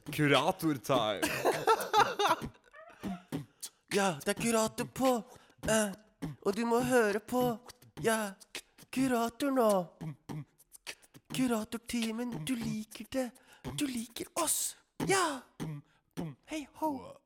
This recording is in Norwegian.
Kuratortime. Ja, det kurator på. Og du må høre på. Ja, kurator nå. Kuratortimen, du liker det. Du liker oss. Ja. Hei ho.